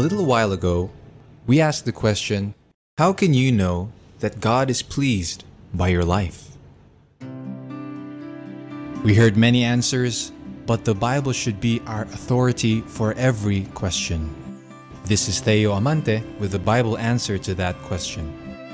little while ago, we asked the question, how can you know that God is pleased by your life? We heard many answers, but the Bible should be our authority for every question. This is Theo Amante with the Bible answer to that question.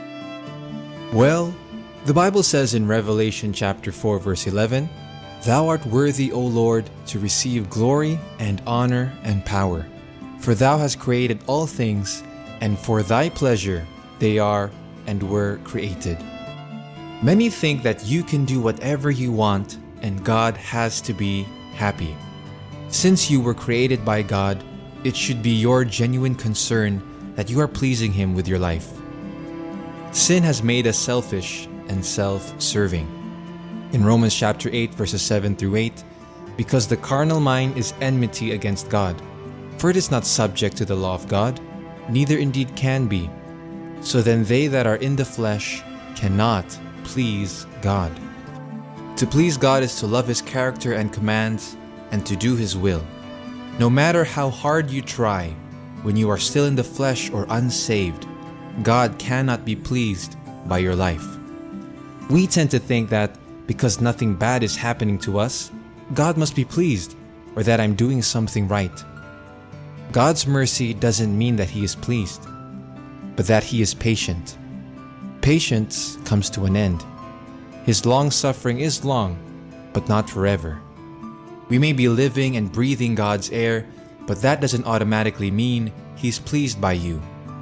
Well, the Bible says in Revelation chapter 4 verse 11, "Thou art worthy, O Lord, to receive glory and honor and power. For thou hast created all things, and for thy pleasure they are and were created." Many think that you can do whatever you want and God has to be happy. Since you were created by God, it should be your genuine concern that you are pleasing Him with your life. Sin has made us selfish and self-serving. In Romans chapter 8 verses 7 through 8, "Because the carnal mind is enmity against God, for it is not subject to the law of God, neither indeed can be. So then they that are in the flesh cannot please God." To please God is to love His character and commands and to do His will. No matter how hard you try, when you are still in the flesh or unsaved, God cannot be pleased by your life. We tend to think that because nothing bad is happening to us, God must be pleased or that I'm doing something right. God's mercy doesn't mean that He is pleased, but that He is patient. Patience comes to an end. His long-suffering is long, but not forever. We may be living and breathing God's air, but that doesn't automatically mean He's pleased by you.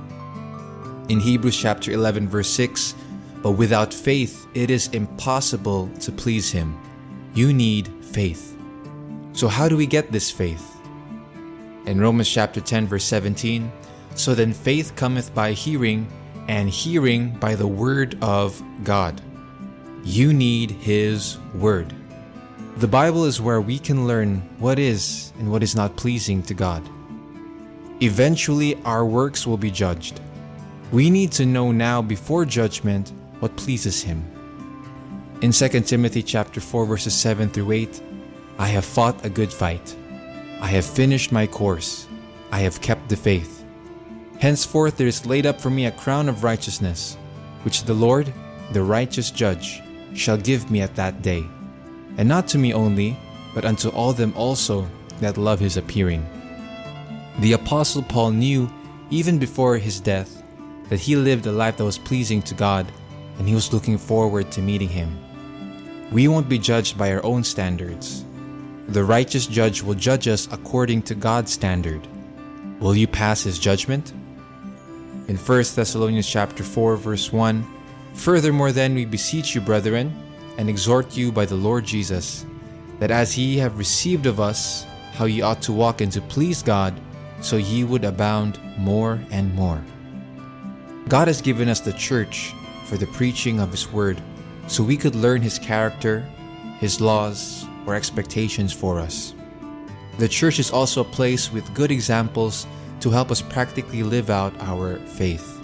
In Hebrews chapter 11 verse 6, "But without faith it is impossible to please Him." You need faith. So how do we get this faith? In Romans chapter 10 verse 17, "So then faith cometh by hearing, and hearing by the word of God." You need His Word. The Bible is where we can learn what is and what is not pleasing to God. Eventually, our works will be judged. We need to know now before judgment what pleases Him. In 2 Timothy chapter 4 verses 7 through 8, "I have fought a good fight. I have finished my course. I have kept the faith. Henceforth there is laid up for me a crown of righteousness, which the Lord, the righteous judge, shall give me at that day, and not to me only, but unto all them also that love His appearing." The Apostle Paul knew, even before his death, that he lived a life that was pleasing to God, and he was looking forward to meeting Him. We won't be judged by our own standards. The righteous judge will judge us according to God's standard. Will you pass His judgment? In 1 Thessalonians chapter 4 verse 1, "Furthermore then we beseech you, brethren, and exhort you by the Lord Jesus, that as ye have received of us how ye ought to walk and to please God, so ye would abound more and more." God has given us the church for the preaching of His Word, so we could learn His character, His laws, or expectations for us. The church is also a place with good examples to help us practically live out our faith.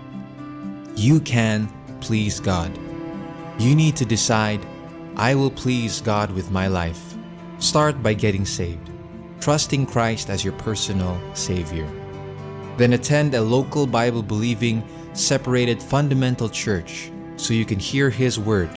You can please God. You need to decide, I will please God with my life. Start by getting saved, trusting Christ as your personal Savior. Then attend a local Bible-believing, separated fundamental church so you can hear His Word.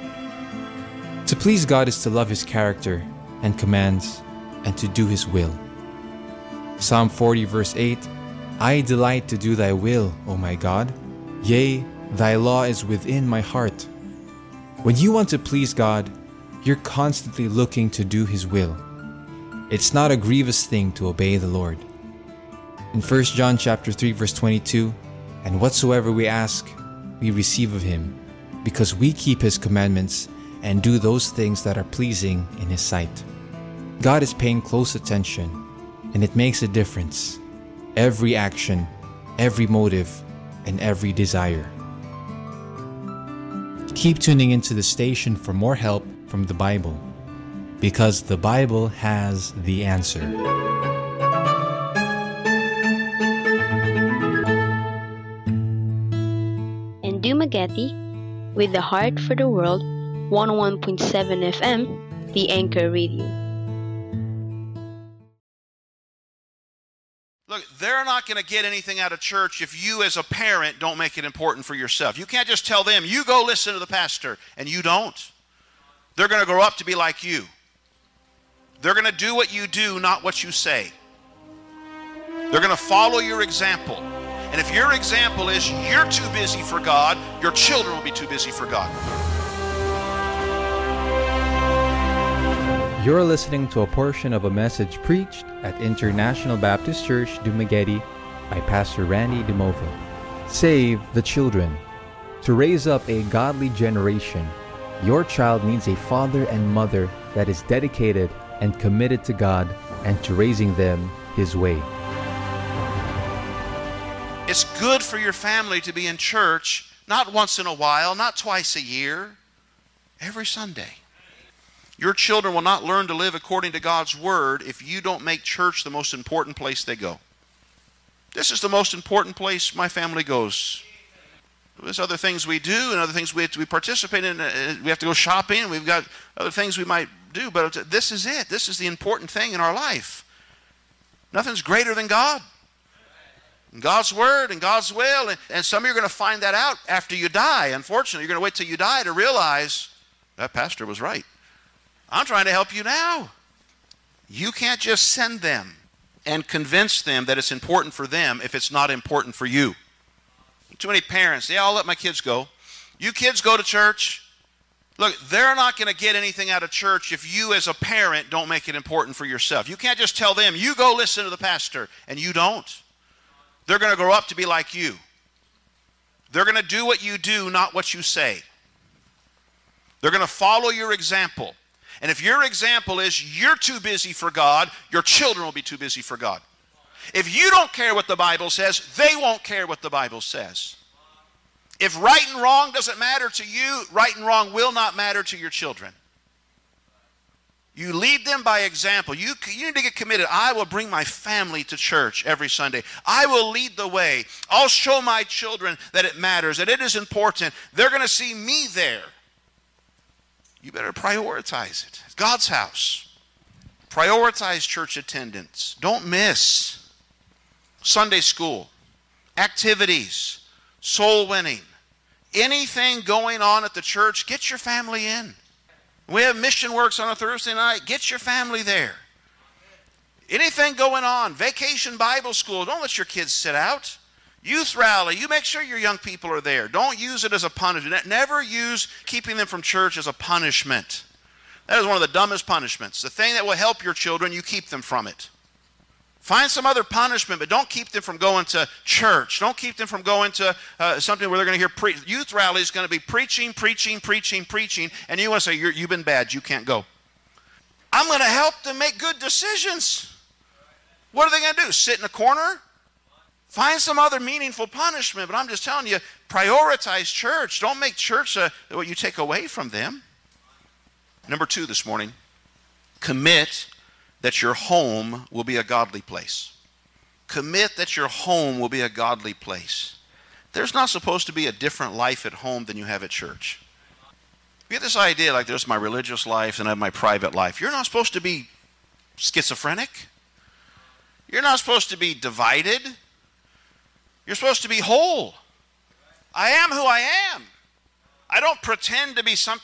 To please God is to love His character and commands and to do His will. Psalm 40 verse 8, "I delight to do thy will, O my God. Yea, thy law is within my heart." When you want to please God, you're constantly looking to do His will. It's not a grievous thing to obey the Lord. In 1 John chapter 3 verse 22, "And whatsoever we ask, we receive of Him, because we keep His commandments and do those things that are pleasing in His sight." God is paying close attention, and it makes a difference. Every action, every motive, and every desire. Keep tuning into the station for more help from the Bible, because the Bible has the answer. And Dumaguete, with the Heart for the World, 101.7 FM, the Anchor Radio. Look, they're not going to get anything out of church if you as a parent don't make it important for yourself. You can't just tell them, you go listen to the pastor, and you don't. They're going to grow up to be like you. They're going to do what you do, not what you say. They're going to follow your example. And if your example is you're too busy for God, your children will be too busy for God. You're listening to a portion of a message preached at International Baptist Church, Dumaguete by Pastor Randy DeMova. Save the children. To raise up a godly generation, your child needs a father and mother that is dedicated and committed to God and to raising them His way. It's good for your family to be in church, not once in a while, not twice a year, every Sunday. Your children will not learn to live according to God's Word if you don't make church the most important place they go. This is the most important place my family goes. There's other things we do and other things we participate in. We have to go shopping. We've got other things we might do, but this is it. This is the important thing in our life. Nothing's greater than God. And God's Word and God's will. And some of you are going to find that out after you die. Unfortunately, you're going to wait till you die to realize that pastor was right. I'm trying to help you now. You can't just send them and convince them that it's important for them if it's not important for you. Too many parents, yeah, I'll let my kids go. You kids go to church. Look, they're not going to get anything out of church if you as a parent don't make it important for yourself. You can't just tell them, you go listen to the pastor, and you don't. They're going to grow up to be like you. They're going to do what you do, not what you say. They're going to follow your example. And if your example is you're too busy for God, your children will be too busy for God. If you don't care what the Bible says, they won't care what the Bible says. If right and wrong doesn't matter to you, right and wrong will not matter to your children. You lead them by example. You need to get committed. I will bring my family to church every Sunday. I will lead the way. I'll show my children that it matters, that it is important. They're going to see me there. You better prioritize it. It's God's house. Prioritize church attendance. Don't miss Sunday school, activities, soul winning, anything going on at the church. Get your family in. We have Mission Works on a Thursday night. Get your family there. Anything going on, vacation Bible school. Don't let your kids sit out. Youth rally, you make sure your young people are there. Don't use it as a punishment. Never use keeping them from church as a punishment. That is one of the dumbest punishments. The thing that will help your children, you keep them from it. Find some other punishment, but don't keep them from going to church. Don't keep them from going to something where they're going to hear youth rally is going to be preaching, and you want to say, you've been bad, you can't go. I'm going to help them make good decisions. What are they going to do? Sit in a corner? Find some other meaningful punishment, but I'm just telling you, prioritize church. Don't make church what you take away from them. Number 2 this morning, commit that your home will be a godly place. Commit that your home will be a godly place. There's not supposed to be a different life at home than you have at church. You get this idea like there's my religious life and I have my private life. You're not supposed to be schizophrenic. You're not supposed to be divided. You're supposed to be whole. I am who I am. I don't pretend to be something